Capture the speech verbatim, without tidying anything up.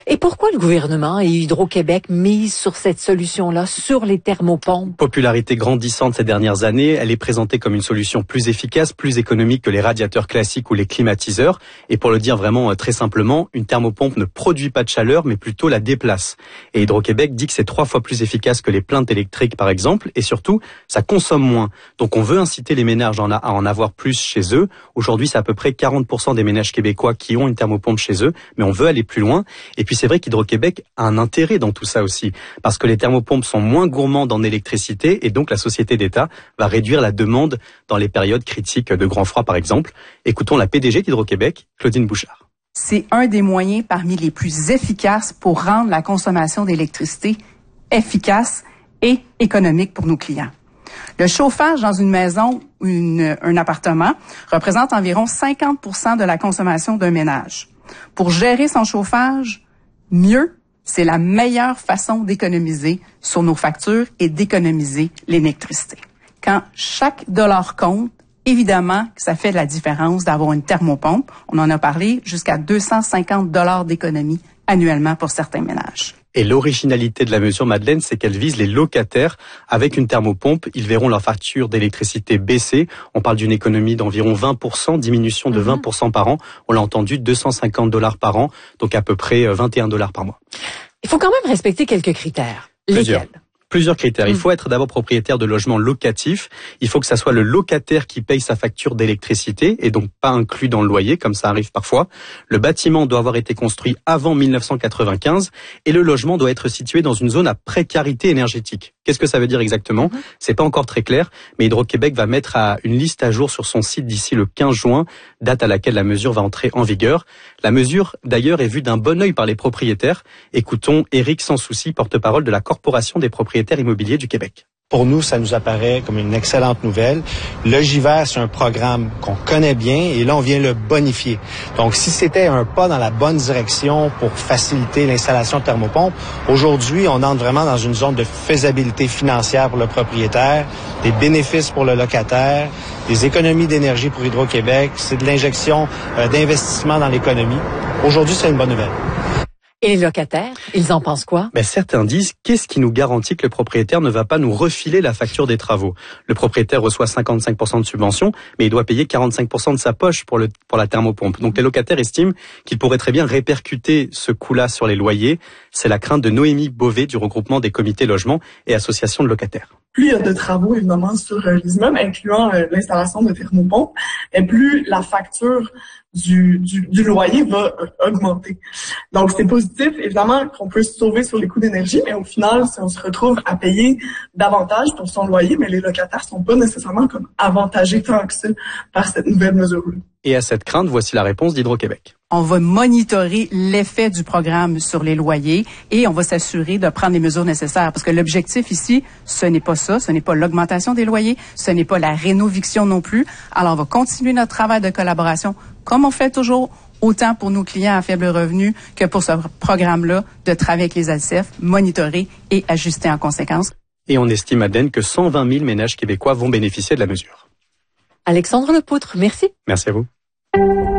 Et pourquoi le gouvernement et Hydro-Québec misent sur cette solution-là, sur les thermopompes? Popularité grandissante ces dernières années, elle est présentée comme une solution plus efficace, plus économique que les radiateurs classiques ou les climatiseurs. Et pour le dire vraiment très simplement, une thermopompe ne produit pas de chaleur, mais plutôt la déplace. Et Hydro-Québec dit que c'est trois fois plus efficace que les plaintes électriques, par exemple, et surtout, ça consomme moins. Donc on veut inciter les ménages à en avoir plus chez eux. Aujourd'hui, c'est à peu près quarante pour cent des ménages québécois qui ont une thermopompe chez eux, mais on veut aller plus loin. Et puis c'est vrai qu'Hydro-Québec a un intérêt dans tout ça aussi, parce que les thermopompes sont moins gourmandes en électricité et donc la société d'État va réduire la demande dans les périodes critiques de grand froid par exemple. Écoutons la P D G d'Hydro-Québec, Claudine Bouchard. C'est un des moyens parmi les plus efficaces pour rendre la consommation d'électricité efficace et économique pour nos clients. Le chauffage dans une maison ou une, un appartement représente environ cinquante pour cent de la consommation d'un ménage. Pour gérer son chauffage, mieux, c'est la meilleure façon d'économiser sur nos factures et d'économiser l'électricité. Quand chaque dollar compte, évidemment que ça fait la différence d'avoir une thermopompe. On en a parlé, jusqu'à deux cent cinquante dollars d'économie annuellement pour certains ménages. Et l'originalité de la mesure, Madeleine, c'est qu'elle vise les locataires. Avec une thermopompe, ils verront leur facture d'électricité baisser. On parle d'une économie d'environ vingt pour cent, diminution de vingt pour cent par an. On l'a entendu, deux cent cinquante dollars par an, donc à peu près vingt et un dollars par mois. Il faut quand même respecter quelques critères. Plusieurs. Lesquels? Plusieurs critères. Il faut être d'abord propriétaire de logements locatifs. Il faut que ça soit le locataire qui paye sa facture d'électricité et donc pas inclus dans le loyer, comme ça arrive parfois. Le bâtiment doit avoir été construit avant mille neuf cent quatre-vingt-quinze et le logement doit être situé dans une zone à précarité énergétique. Qu'est-ce que ça veut dire exactement? Mmh. C'est pas encore très clair, mais Hydro-Québec va mettre à une liste à jour sur son site d'ici le quinze juin, date à laquelle la mesure va entrer en vigueur. La mesure, d'ailleurs, est vue d'un bon œil par les propriétaires. Écoutons Éric Sansouci, porte-parole de la Corporation des propriétaires immobiliers du Québec. Pour nous, ça nous apparaît comme une excellente nouvelle. Le J V E R, c'est un programme qu'on connaît bien et là, on vient le bonifier. Donc, si c'était un pas dans la bonne direction pour faciliter l'installation de thermopompes, aujourd'hui, on entre vraiment dans une zone de faisabilité financière pour le propriétaire, des bénéfices pour le locataire, des économies d'énergie pour Hydro-Québec, c'est de l'injection euh, d'investissement dans l'économie. Aujourd'hui, c'est une bonne nouvelle. Et les locataires, ils en pensent quoi? Ben, certains disent, qu'est-ce qui nous garantit que le propriétaire ne va pas nous refiler la facture des travaux? Le propriétaire reçoit cinquante-cinq pour cent de subvention, mais il doit payer quarante-cinq pour cent de sa poche pour, le, pour la thermopompe. Donc les locataires estiment qu'ils pourraient très bien répercuter ce coût-là sur les loyers. C'est la crainte de Noémie Beauvais du regroupement des comités logements et associations de locataires. Plus il y a de travaux, évidemment, sur euh, les immeubles, incluant euh, l'installation de thermopompes, et plus la facture du, du, du loyer va euh, augmenter. Donc, c'est positif, évidemment, qu'on peut se sauver sur les coûts d'énergie, mais au final, si on se retrouve à payer davantage pour son loyer, mais les locataires sont pas nécessairement comme avantagés tant que ça par cette nouvelle mesure-là. Et à cette crainte, voici la réponse d'Hydro-Québec. On va monitorer l'effet du programme sur les loyers et on va s'assurer de prendre les mesures nécessaires. Parce que l'objectif ici, ce n'est pas ça, ce n'est pas l'augmentation des loyers, ce n'est pas la rénoviction non plus. Alors, on va continuer notre travail de collaboration comme on fait toujours, autant pour nos clients à faible revenu que pour ce programme-là, de travailler avec les A L C F, monitorer et ajuster en conséquence. Et on estime, Madeleine, que cent vingt mille ménages québécois vont bénéficier de la mesure. Alexandre Lepoutre, merci. Merci à vous.